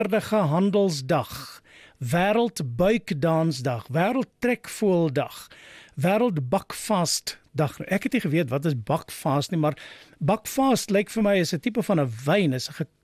Handelsdag, Wêreldbuikdansdag, Wêreldtrekvoeldag, Wêreldbakvaasdag. Ek het nie geweet wat is bakvaas nie, maar bakvaas lyk vir my is 'n tipe van 'n wyn, is 'n